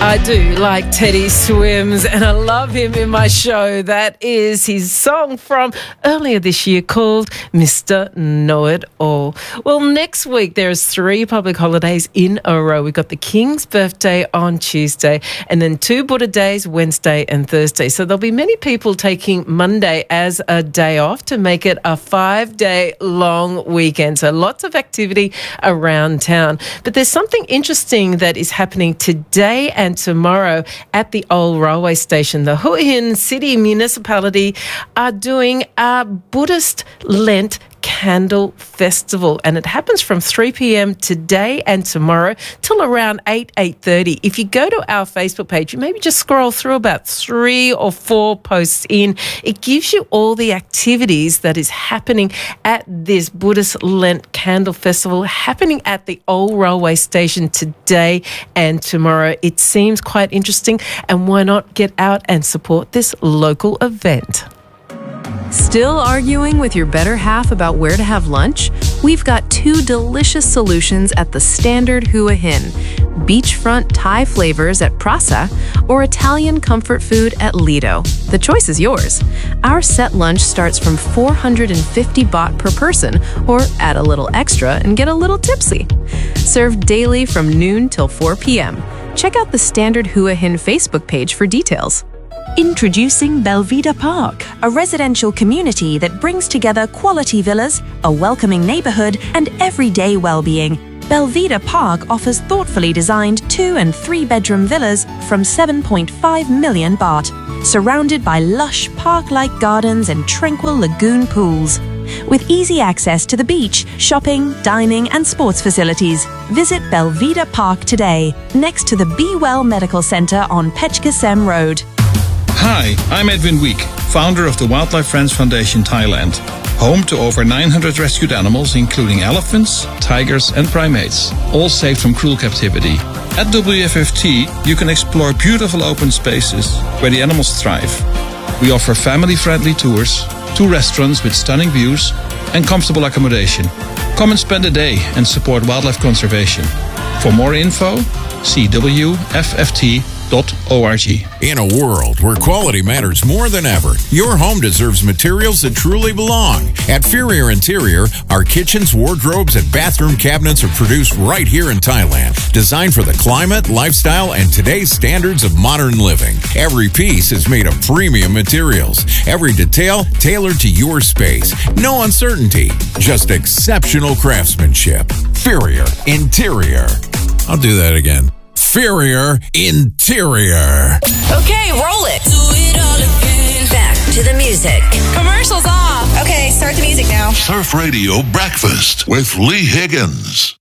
I do like Teddy Swims, and I love him in my show. That is his song from earlier this year called Mr. Know-It-All. Well, next week there's 3 public holidays in a row. We've got the King's birthday on Tuesday and then 2 Buddha days, Wednesday and Thursday. So there'll be many people taking Monday as a day off to make it a 5-day long weekend. So lots of activity around town. But there's something interesting that is happening today and tomorrow at the old railway station. The Hua Hin City Municipality are doing a Buddhist Lent Candle Festival, and it happens from 3 p.m. today and tomorrow till around 8:30. If you go to our Facebook page, you maybe just scroll through about 3 or 4 posts in. It gives you all the activities that is happening at this Buddhist Lent Candle Festival happening at the old railway station today and tomorrow. It seems quite interesting, and why not get out and support this local event? Still arguing with your better half about where to have lunch? We've got 2 delicious solutions at the Standard Hua Hin: beachfront Thai flavors at Prasa or Italian comfort food at Lido. The choice is yours. Our set lunch starts from 450 baht per person, or add a little extra and get a little tipsy. Served daily from noon till 4 p.m. Check out the Standard Hua Hin Facebook page for details. Introducing Belvedere Park, a residential community that brings together quality villas, a welcoming neighborhood, and everyday well-being. Belvedere Park offers thoughtfully designed 2- and 3-bedroom villas from 7.5 million baht, surrounded by lush park-like gardens and tranquil lagoon pools. With easy access to the beach, shopping, dining, and sports facilities, visit Belvedere Park today, next to the Be Well Medical Center on Pechkasem Road. Hi, I'm Edwin Week, founder of the Wildlife Friends Foundation Thailand, home to over 900 rescued animals including elephants, tigers and primates, all saved from cruel captivity. At WFFT, you can explore beautiful open spaces where the animals thrive. We offer family-friendly tours, 2 restaurants with stunning views and comfortable accommodation. Come and spend a day and support wildlife conservation. For more info, see WFFT.org. In a world where quality matters more than ever, your home deserves materials that truly belong. At Furrier Interior, our kitchens, wardrobes, and bathroom cabinets are produced right here in Thailand, designed for the climate, lifestyle, and today's standards of modern living. Every piece is made of premium materials. Every detail tailored to your space. No uncertainty, just exceptional craftsmanship. Furrier Interior. I'll do that again. Furrier Interior. Okay, roll it. Do it all again. Back to the music. Commercials off. Okay, start the music now. Surf Radio Breakfast with Lee Higgins.